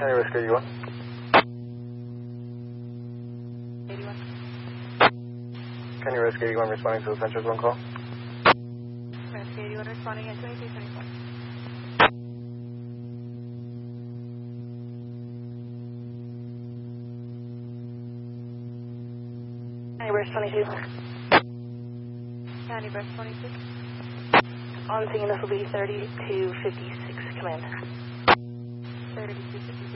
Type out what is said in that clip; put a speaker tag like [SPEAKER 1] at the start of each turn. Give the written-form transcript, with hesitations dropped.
[SPEAKER 1] County Rescue 81.
[SPEAKER 2] 81.
[SPEAKER 1] County Rescue 81 responding to the Central Zone call.
[SPEAKER 2] Rescue 81 responding at 2324.
[SPEAKER 3] County Burst 22.
[SPEAKER 2] County Burst 22.
[SPEAKER 3] On scene, this will be 3256, come in.
[SPEAKER 2] 3256.